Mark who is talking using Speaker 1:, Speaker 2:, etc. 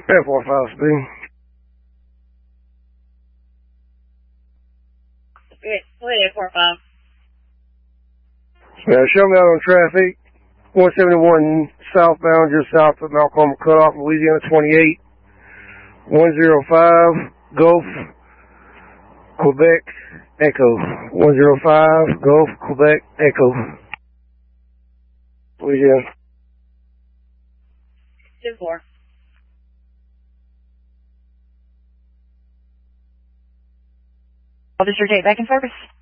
Speaker 1: Air 45 speed.
Speaker 2: Go ahead, 45.
Speaker 1: Yeah, show me out on traffic. 171 southbound, just south of Malcolm Cutoff, Louisiana 28. 105 Gulf, Quebec, Echo. 105 Gulf, Quebec, Echo. Louisiana.
Speaker 2: 2-4.
Speaker 3: Officer J, back in service.